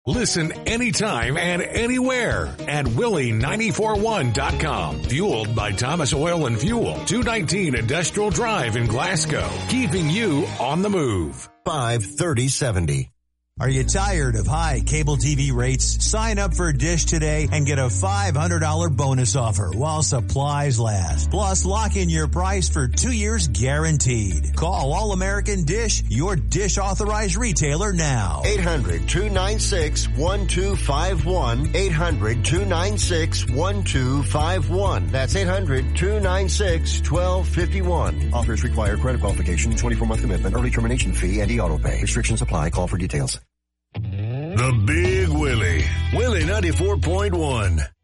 Listen anytime and anywhere at Willie941.com. Fueled by Thomas Oil and Fuel, 219 Industrial Drive in Glasgow. Keeping you on the move. 53070. Are you tired of high cable TV rates? Sign up for Dish today and get a $500 bonus offer while supplies last. Plus, lock in your price for 2 years guaranteed. Call All American Dish, your Dish authorized retailer now. 800-296-1251. 800-296-1251. That's 800-296-1251. Offers require credit qualification, 24-month commitment, early termination fee, and e-auto pay. Restrictions apply. Call for details. The Big Willie. Willie 94.1.